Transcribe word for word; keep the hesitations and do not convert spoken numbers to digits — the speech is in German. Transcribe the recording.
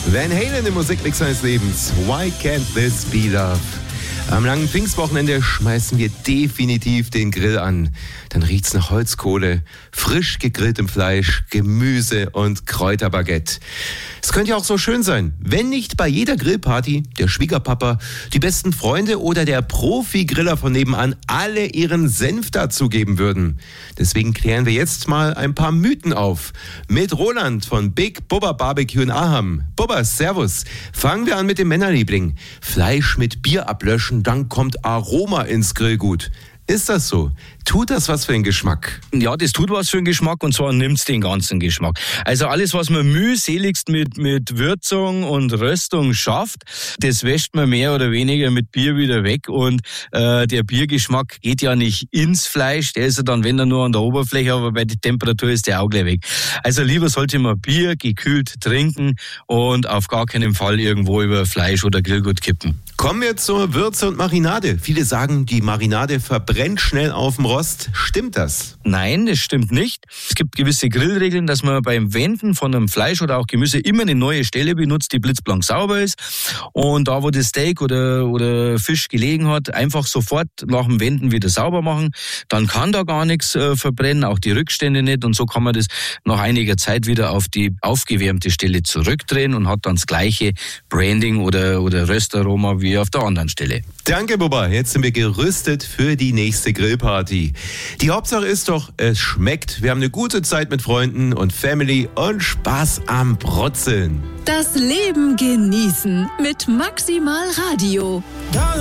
Van Halen im Musikmix seines Lebens. Why can't this be love? Am langen Pfingstwochenende schmeißen wir definitiv den Grill an. Dann riecht's nach Holzkohle, frisch gegrilltem Fleisch, Gemüse und Kräuterbaguette. Es könnte ja auch so schön sein, wenn nicht bei jeder Grillparty der Schwiegerpapa, die besten Freunde oder der Profi-Griller von nebenan alle ihren Senf dazugeben würden. Deswegen klären wir jetzt mal ein paar Mythen auf. Mit Roland von Big Bubba Barbecue in Aham. Bubba, servus. Fangen wir an mit dem Männerliebling. Fleisch mit Bier ablöschen, dann kommt Aroma ins Grillgut. Ist das so? Tut das was für den Geschmack? Ja, das tut was für den Geschmack, und zwar nimmt's den ganzen Geschmack. Also alles, was man mühseligst mit, mit Würzung und Röstung schafft, das wäscht man mehr oder weniger mit Bier wieder weg, und äh, der Biergeschmack geht ja nicht ins Fleisch, der ist ja dann, wenn er nur an der Oberfläche, aber bei der Temperatur ist der auch gleich weg. Also lieber sollte man Bier gekühlt trinken und auf gar keinen Fall irgendwo über Fleisch oder Grillgut kippen. Kommen wir zur Würze und Marinade. Viele sagen, die Marinade verbrennt schnell auf dem Rost. Stimmt das? Nein, das stimmt nicht. Es gibt gewisse Grillregeln, dass man beim Wenden von einem Fleisch oder auch Gemüse immer eine neue Stelle benutzt, die blitzblank sauber ist. Und da, wo das Steak oder, oder Fisch gelegen hat, einfach sofort nach dem Wenden wieder sauber machen. Dann kann da gar nichts äh, verbrennen, auch die Rückstände nicht. Und so kann man das nach einiger Zeit wieder auf die aufgewärmte Stelle zurückdrehen und hat dann das gleiche Branding oder, oder Röstaroma wie auf der anderen Stelle. Danke, Bubba. Jetzt sind wir gerüstet für die nächste Grillparty. Die Hauptsache ist doch, es schmeckt. Wir haben eine gute Zeit mit Freunden und Family und Spaß am Brotzeln. Das Leben genießen mit Maximal Radio.